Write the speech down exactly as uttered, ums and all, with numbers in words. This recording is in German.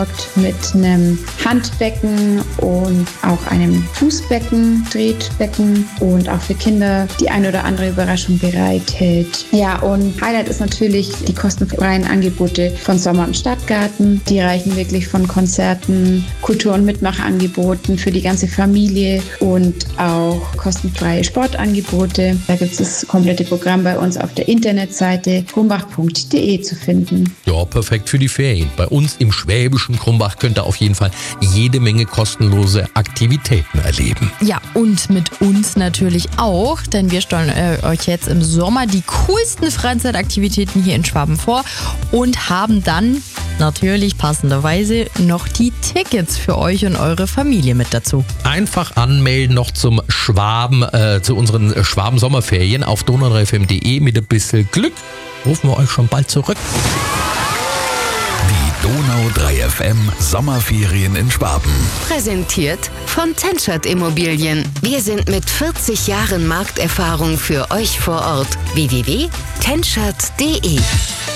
versorgt mit einem Handbecken und auch einem Fußbecken, Tretbecken und auch für Kinder die ein oder andere Überraschung bereithält. Ja, und Highlight ist natürlich die kostenfreien Angebote von Sommer im Stadtgarten. Die reichen wirklich von Konzerten, Kultur- und Mitmachangeboten für die ganze Familie und auch kostenfreie Sportangebote. Da gibt es das komplette Programm bei uns auf der Internetseite krumbach punkt de zu finden. Ja, perfekt für die Ferien. Bei uns im schwäbischen Krumbach könnt ihr auf jeden Fall jede Menge kostenlose Aktivitäten erleben. Ja, und mit uns natürlich auch, denn wir stellen äh, euch jetzt im Sommer die coolsten Freizeitaktivitäten hier in Schwaben vor und haben dann natürlich passenderweise noch die Tickets für euch und eure Familie mit dazu. Einfach anmelden noch zum Schwaben, äh, zu unseren Schwaben-Sommerferien auf donau drei f m punkt de. Mit ein bisschen Glück rufen wir euch schon bald zurück. Die Donau drei F M Sommerferien in Schwaben. Präsentiert von Tenschert Immobilien. Wir sind mit vierzig Jahren Markterfahrung für euch vor Ort. w w w punkt tenschert punkt de